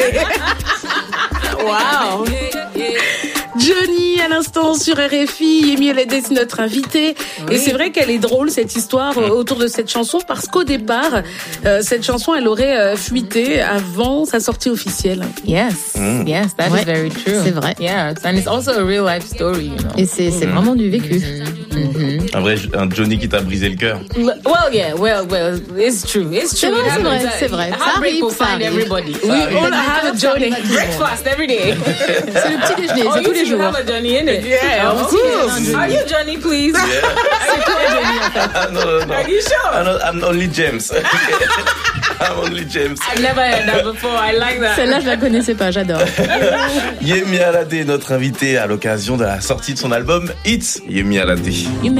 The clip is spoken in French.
Wow. Johnny, à l'instant sur RFI, Yemi Alade, c'est notre invitée. Oui. Et c'est vrai qu'elle est drôle, cette histoire autour de cette chanson, parce qu'au départ, cette chanson, elle aurait fuité avant sa sortie officielle. Yes, that is very true. C'est vrai. Yeah, and it's also a real life story, you know. Et c'est vraiment du vécu. Un Johnny qui t'a brisé le cœur. Well, it's true. C'est vrai. Ça arrive, ça arrive. Everybody. We all have a Johnny. Breakfast every day. C'est le petit déjeuner, c'est tous les jours. You have a Johnny in it. Yeah, of course. Are you Johnny, please? Yeah. C'est toi, Johnny, en fait. No. Are you sure? I'm only James. I'm only James. I've never heard that before. I like that. Celle-là, je la connaissais pas, j'adore. Yemi Alade est notre invitée à l'occasion de la sortie de son album Hits. Yemi Alade.